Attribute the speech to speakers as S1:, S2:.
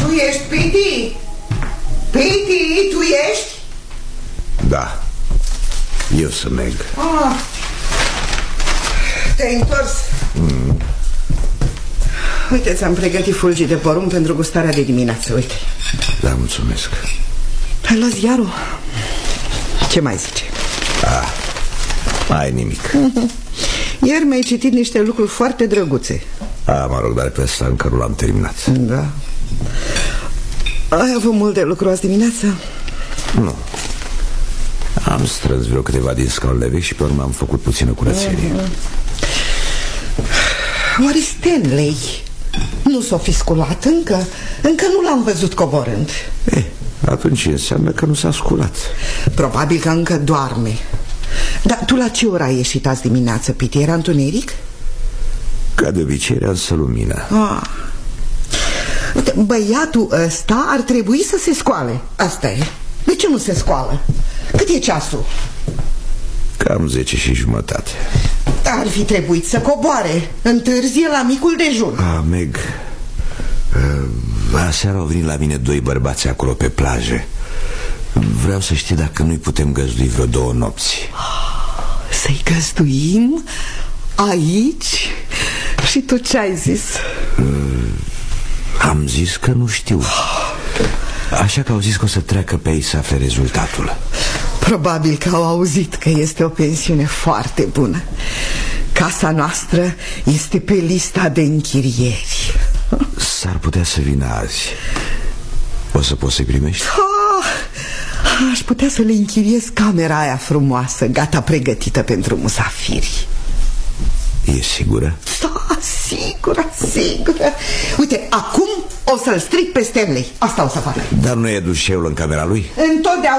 S1: Tu ești Piti? Piti, tu ești?
S2: Da, eu sunt Meg.
S1: Te-ai întors? Uite, ți-am pregătit fulgi de porumb pentru gustarea de dimineață, uite.
S2: Da, mulțumesc.
S1: Ai luat ziarul? Ce mai zice?
S2: Mai nimic.
S1: Ieri mi-ai citit niște lucruri foarte drăguțe.
S2: Mă rog, dar pe ăsta încă nu l-am terminat.
S1: Da. Ai avut mult de lucru azi dimineață?
S2: Nu. Am strâns vreo câteva din scaunele vechi și pe urmă am făcut puțină curățenie.
S1: Oare Stanley nu s-o fi sculat încă? Încă nu l-am văzut coborând.
S2: Atunci înseamnă că nu s-a sculat. Probabil că încă doarme.
S1: Dar tu la ce oră ai ieșit azi dimineață, Piti? Era întuneric?
S2: Ca de obicei era însă lumină.
S1: Uite, băiatul ăsta ar trebui să se scoale. Asta e. De ce nu se scoală? Cât e ceasul?
S2: Cam 10:30.
S1: Ar fi trebuit să coboare. Întârzie la micul dejun.
S2: Meg, aseară au venit la mine 2 bărbați acolo pe plajă. Vreau să știi dacă nu-i putem găzdui vreo 2 nopți.
S1: Să-i găzduim? Aici? Și tu ce ai zis?
S2: Am zis că nu știu. Așa că au zis că o să treacă pe ei să afle rezultatul.
S1: Probabil că au auzit că este o pensiune foarte bună. Casa noastră este pe lista de închirieri.
S2: S-ar putea să vină azi. O să poți să-i primești?
S1: Aș putea să le închiriez camera aia frumoasă, gata pregătită pentru musafiri.
S2: E sigură?
S1: Da, sigură, sigură. Uite, acum o să-l stric pe Stanley. Asta o să fac.
S2: Dar nu e dușeul în camera lui?
S1: Întotdeauna